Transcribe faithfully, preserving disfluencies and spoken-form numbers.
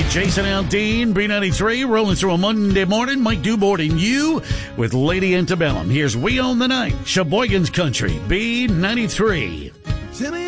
Jason Aldean, B ninety-three, rolling through a Monday morning. Mike Dubord and you with Lady Antebellum. Here's We Own the Night, Sheboygan's Country, B ninety-three.